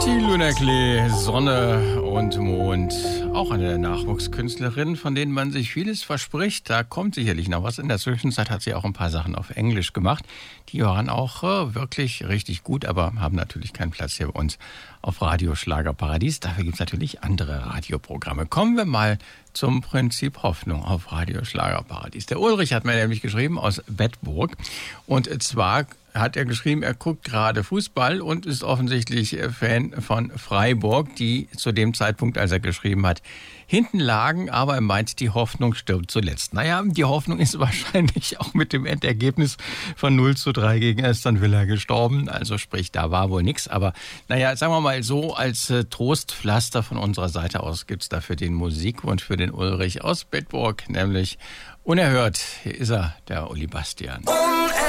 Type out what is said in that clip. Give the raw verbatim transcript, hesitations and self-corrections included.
Betty Lunackley, Sonne und Mond, auch eine Nachwuchskünstlerin, von denen man sich vieles verspricht. Da kommt sicherlich noch was. In der Zwischenzeit hat sie auch ein paar Sachen auf Englisch gemacht. Die waren auch äh, wirklich richtig gut, aber haben natürlich keinen Platz hier bei uns auf Radio Schlagerparadies. Dafür gibt es natürlich andere Radioprogramme. Kommen wir mal zum Prinzip Hoffnung auf Radio Schlagerparadies. Der Ulrich hat mir nämlich geschrieben aus Bedburg. Und zwar hat er geschrieben, er guckt gerade Fußball und ist offensichtlich Fan von Freiburg, die zu dem Zeitpunkt, als er geschrieben hat, hinten lagen, aber er meint, die Hoffnung stirbt zuletzt. Naja, die Hoffnung ist wahrscheinlich auch mit dem Endergebnis von null zu drei gegen Aston Villa gestorben. Also sprich, da war wohl nichts. Aber naja, sagen wir mal so, als äh, Trostpflaster von unserer Seite aus gibt's dafür den Musikwunsch für den Ulrich aus Bedburg, nämlich Unerhört. Hier ist er, der Uli Bastian.